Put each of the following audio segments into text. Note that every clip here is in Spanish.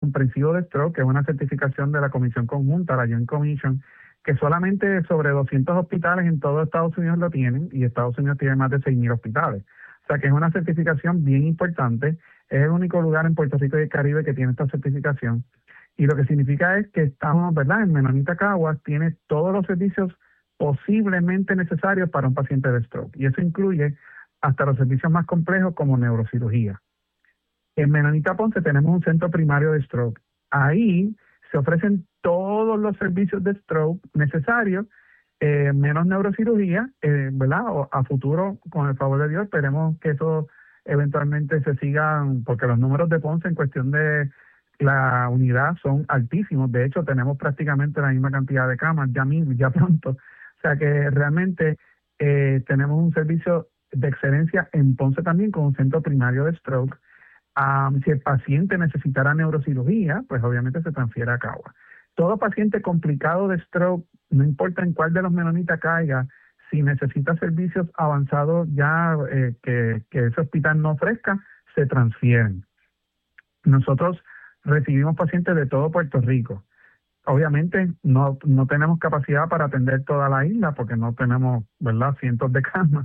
comprensivo de stroke, que es una certificación de la Comisión Conjunta, la Joint Commission, que solamente sobre 200 hospitales en todo Estados Unidos lo tienen, y Estados Unidos tiene más de 6,000 hospitales. O sea que es una certificación bien importante. Es el único lugar en Puerto Rico y el Caribe que tiene esta certificación. Y lo que significa es que estamos, ¿verdad? En Menonita Caguas tiene todos los servicios posiblemente necesarios para un paciente de stroke. Y eso incluye hasta los servicios más complejos como neurocirugía. En Menonita Ponce tenemos un centro primario de stroke. Ahí se ofrecen todos los servicios de stroke necesarios, menos neurocirugía, ¿verdad? O a futuro, con el favor de Dios, esperemos que eso eventualmente se sigan, porque los números de Ponce en cuestión de la unidad son altísimos. De hecho, tenemos prácticamente la misma cantidad de camas ya pronto. O sea que realmente tenemos un servicio de excelencia en Ponce también con un centro primario de stroke. Si el paciente necesitara neurocirugía, pues obviamente se transfiere a Cagua. Todo paciente complicado de stroke, no importa en cuál de los menonitas caiga, si necesita servicios avanzados ya que ese hospital no ofrezca, se transfieren. Nosotros recibimos pacientes de todo Puerto Rico. Obviamente no tenemos capacidad para atender toda la isla porque no tenemos, ¿verdad?, cientos de camas.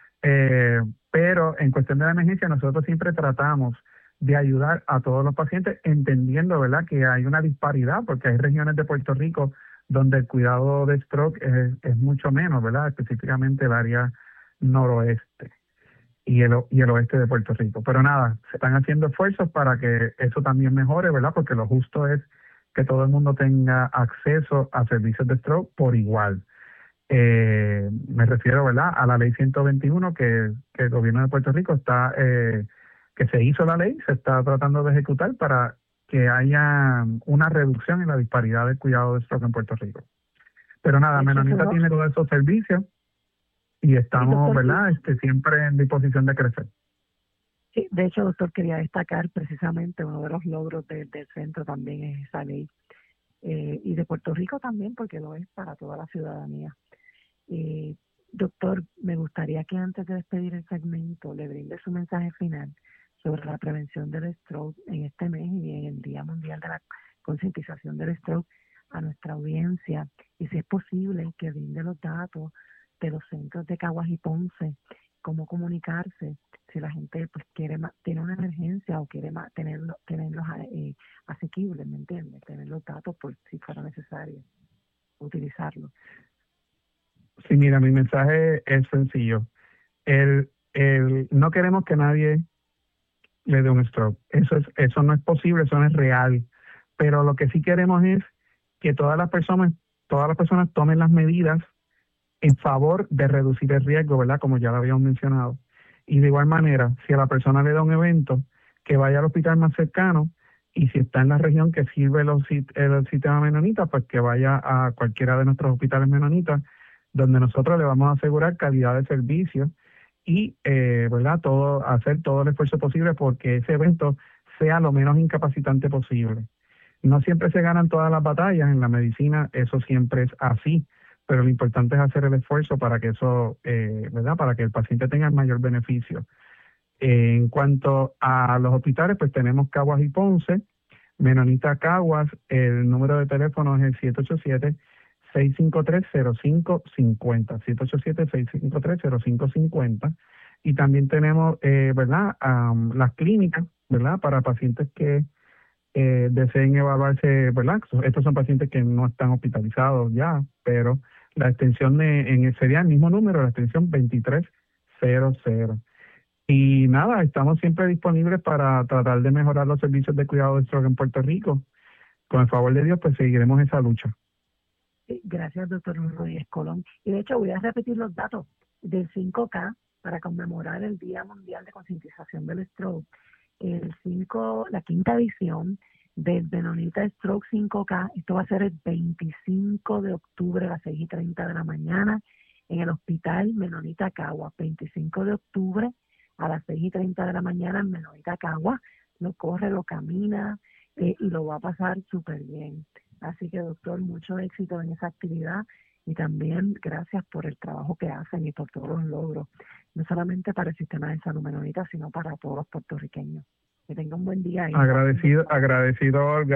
Pero en cuestión de la emergencia nosotros siempre tratamos de ayudar a todos los pacientes, entendiendo, ¿verdad?, que hay una disparidad porque hay regiones de Puerto Rico donde el cuidado de stroke es mucho menos, ¿verdad?, específicamente el área noroeste y el oeste de Puerto Rico. Pero nada, se están haciendo esfuerzos para que eso también mejore, ¿verdad?, porque lo justo es que todo el mundo tenga acceso a servicios de stroke por igual. Me refiero, ¿verdad?, a la ley 121 que el gobierno de Puerto Rico está, que se hizo la ley, se está tratando de ejecutar para que haya una reducción en la disparidad del cuidado de stroke en Puerto Rico. Pero nada, Menonita tiene todos esos servicios y estamos, ¿verdad?, siempre en disposición de crecer. Sí, de hecho, doctor, quería destacar precisamente uno de los logros del centro también es esa ley, y de Puerto Rico también, porque lo es para toda la ciudadanía. Doctor, me gustaría que antes de despedir el segmento le brinde su mensaje final sobre la prevención del stroke en este mes y en el Día Mundial de la Concientización del Stroke a nuestra audiencia, y si es posible que brinde los datos de los centros de Caguas y Ponce, cómo comunicarse si la gente pues tiene una emergencia o quiere tenerlos asequibles, ¿me entiendes? Tener los datos por si fuera necesario utilizarlos. Sí, mira, mi mensaje es sencillo. No queremos que nadie le dé un stroke. Eso no es posible, eso no es real. Pero lo que sí queremos es que todas las personas tomen las medidas en favor de reducir el riesgo, ¿verdad?, como ya lo habíamos mencionado. Y de igual manera, si a la persona le da un evento, que vaya al hospital más cercano, y si está en la región que sirve el sistema menonita, pues que vaya a cualquiera de nuestros hospitales menonitas, donde nosotros le vamos a asegurar calidad de servicio y, ¿verdad?, hacer todo el esfuerzo posible porque ese evento sea lo menos incapacitante posible. No siempre se ganan todas las batallas en la medicina, eso siempre es así, pero lo importante es hacer el esfuerzo para que eso, ¿verdad?, para que el paciente tenga el mayor beneficio. En cuanto a los hospitales, pues tenemos Caguas y Ponce. Menonita Caguas, el número de teléfono es el 787-653-0550, 787-653-0550. Y también tenemos, ¿verdad?, las clínicas, ¿verdad?, para pacientes que deseen evaluarse, ¿verdad? Estos son pacientes que no están hospitalizados ya, pero la extensión sería el mismo número, la extensión 2300. Y nada, estamos siempre disponibles para tratar de mejorar los servicios de cuidado de stroke en Puerto Rico. Con el favor de Dios, pues seguiremos esa lucha. Gracias, doctor Rodríguez Colón. Y de hecho voy a repetir los datos del 5K para conmemorar el Día Mundial de Concientización del Stroke. La quinta edición del Menonita Stroke 5K, esto va a ser el 25 de octubre a las 6:30 de la mañana en el Hospital Menonita Caguas, 25 de octubre a las 6:30 de la mañana en Menonita Caguas. Lo corre, lo camina y lo va a pasar súper bien. Así que, doctor, mucho éxito en esa actividad y también gracias por el trabajo que hacen y por todos los logros, no solamente para el sistema de salud menonita, sino para todos los puertorriqueños. Que tengan un buen día. Agradecido, Olga.